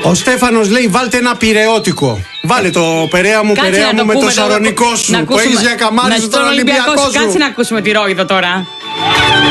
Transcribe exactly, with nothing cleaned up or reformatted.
Ο Στέφανος λέει: βάλτε ένα πειραιώτικο. Βάλε το Περαία μου, Περαία μου με το σαρονικό σου. Που έχεις για καμάρι στον Ολυμπιακό σου. Κάτσε να ακούσουμε τη Ρόιδο τώρα.